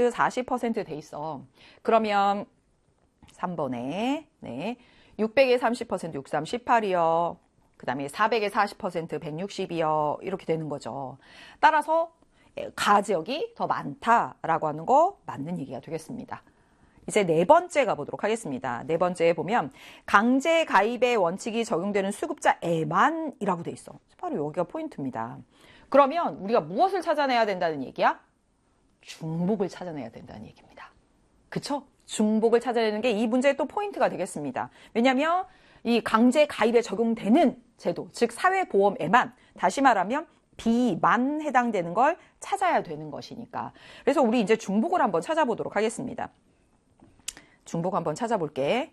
40% 돼 있어. 그러면 3번에 600에 30% 63, 18이요. 그 다음에 400에 40% 160이요. 이렇게 되는 거죠. 따라서 가지역이 더 많다라고 하는 거 맞는 얘기가 되겠습니다. 이제 네 번째 가보도록 하겠습니다. 네 번째에 보면 강제 가입의 원칙이 적용되는 수급자에만이라고 돼 있어. 바로 여기가 포인트입니다. 그러면 우리가 무엇을 찾아내야 된다는 얘기야? 중복을 찾아내야 된다는 얘기입니다. 그쵸? 중복을 찾아내는 게 이 문제의 또 포인트가 되겠습니다. 왜냐하면 이 강제 가입에 적용되는 제도, 즉 사회보험에만, 다시 말하면 B만 해당되는 걸 찾아야 되는 것이니까. 그래서 우리 이제 중복을 한번 찾아보도록 하겠습니다. 중복 한번 찾아볼게.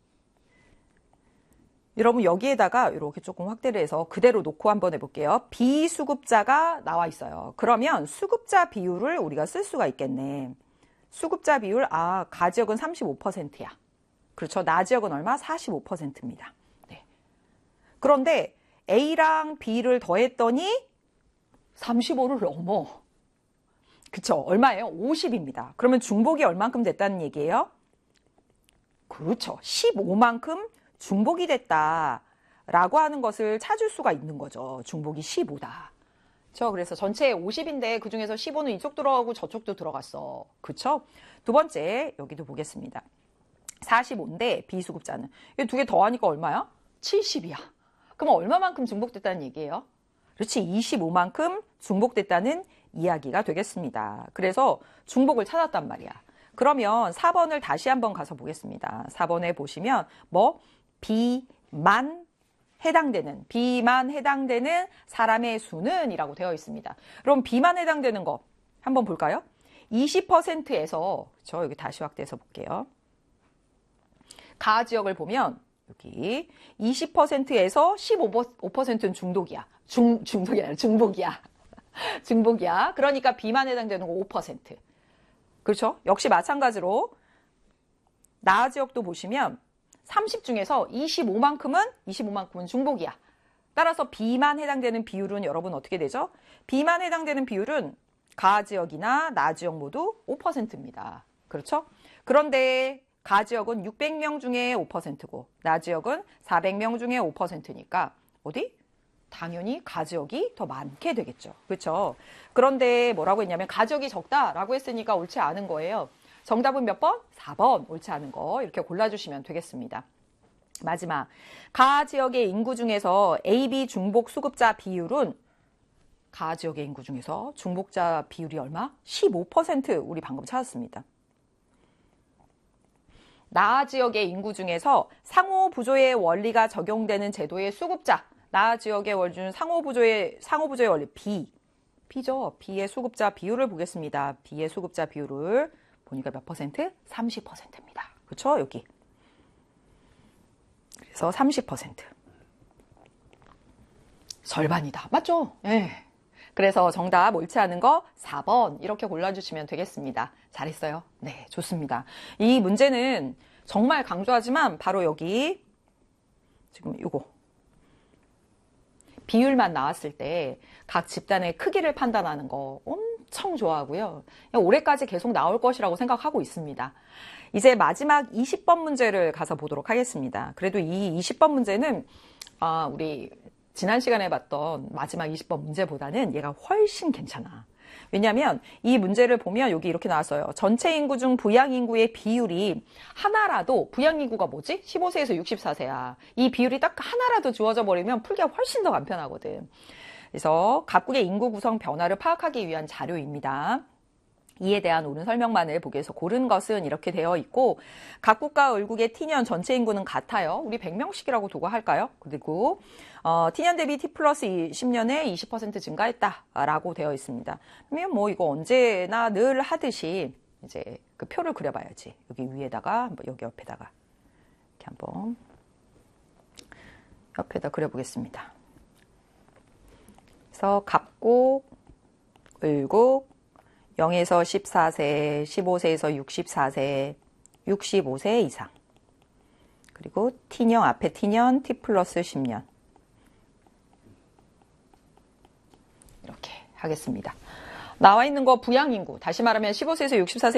여러분 여기에다가 이렇게 조금 확대를 해서 그대로 놓고 한번 해볼게요. 비수급자가 나와 있어요. 그러면 수급자 비율을 우리가 쓸 수가 있겠네. 수급자 비율, 가지역은 35%야. 그렇죠. 나지역은 얼마? 45%입니다. 네. 그런데 A랑 B를 더했더니 35를 넘어. 그쵸. 얼마예요? 50입니다. 그러면 중복이 얼만큼 됐다는 얘기예요? 그렇죠. 15만큼 중복이 됐다라고 하는 것을 찾을 수가 있는 거죠. 중복이 15다. 그렇죠? 그래서 전체 50인데 그중에서 15는 이쪽 들어가고 저쪽도 들어갔어. 그렇죠? 두 번째 여기도 보겠습니다. 45인데 비수급자는 이 두 개 더하니까 얼마야? 70이야. 그럼 얼마만큼 중복됐다는 얘기예요? 그렇지. 25만큼 중복됐다는 이야기가 되겠습니다. 그래서 중복을 찾았단 말이야. 그러면 4번을 다시 한번 가서 보겠습니다. 4번에 보시면 B만 해당되는 사람의 수는 이라고 되어 있습니다. 그럼 B만 해당되는 거 한번 볼까요? 20%에서 여기 다시 확대해서 볼게요. 가지역을 보면 여기 20%에서 15%는 중독이야. 중독이 아니라 중복이야. 중복이야. 그러니까 B만 해당되는 거 5%. 그렇죠? 역시 마찬가지로 나지역도 보시면 30 중에서 25만큼은 중복이야. 따라서 B만 해당되는 비율은 여러분 어떻게 되죠? B만 해당되는 비율은 가지역이나 나지역 모두 5%입니다. 그렇죠? 그런데 가지역은 600명 중에 5%고 나지역은 400명 중에 5%니까 어디? 당연히 가지역이 더 많게 되겠죠. 그렇죠? 그런데 뭐라고 했냐면 가지역이 적다라고 했으니까 옳지 않은 거예요. 정답은 몇 번? 4번 옳지 않은 거 이렇게 골라주시면 되겠습니다. 마지막 가지역의 인구 중에서 AB 중복 수급자 비율은 가지역의 인구 중에서 중복자 비율이 얼마? 15% 우리 방금 찾았습니다. 나지역의 인구 중에서 상호부조의 원리가 적용되는 제도의 수급자 나지역의 원리는 상호부조의 원리 B죠. B의 수급자 비율을 보겠습니다. B의 수급자 비율을 보니까 몇 퍼센트? 30%입니다. 그렇죠? 여기. 그래서 30%. 절반이다. 맞죠? 네. 그래서 정답 옳지 않은 거 4번 이렇게 골라주시면 되겠습니다. 잘했어요. 네, 좋습니다. 이 문제는 정말 강조하지만 바로 여기 지금 이거 비율만 나왔을 때 각 집단의 크기를 판단하는 거 엄청 좋아하고요. 올해까지 계속 나올 것이라고 생각하고 있습니다. 이제 마지막 20번 문제를 가서 보도록 하겠습니다. 그래도 이 20번 문제는 우리 지난 시간에 봤던 마지막 20번 문제보다는 얘가 훨씬 괜찮아. 왜냐하면 이 문제를 보면 여기 이렇게 나왔어요. 전체 인구 중 부양인구의 비율이 하나라도 부양인구가 뭐지? 15세에서 64세야. 이 비율이 딱 하나라도 주어져 버리면 풀기가 훨씬 더 간편하거든. 그래서 각국의 인구 구성 변화를 파악하기 위한 자료입니다. 이에 대한 옳은 설명만을 보기 위해서 고른 것은 이렇게 되어 있고 각국과 을국의 T년 전체 인구는 같아요. 우리 100명씩이라고 두고 할까요? 그리고 T년 대비 T 플러스 10년에 20% 증가했다라고 되어 있습니다. 그러면 뭐 이거 언제나 늘 하듯이 이제 그 표를 그려봐야지. 여기 위에다가 한번 여기 옆에다가 이렇게 한번 옆에다 그려보겠습니다. 그래서 갑국, 을국 0에서 14세, 15세에서 64세, 65세 이상. 그리고 T년, 앞에 T년, T 플러스 10년. 이렇게 하겠습니다. 나와 있는 거 부양인구. 다시 말하면 15세에서 64세